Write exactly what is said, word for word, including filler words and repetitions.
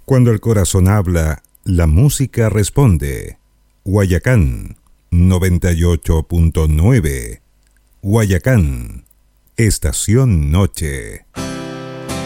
Cuando el corazón habla, la música responde. Guayacán noventa y ocho punto nueve. Guayacán, Estación Noche.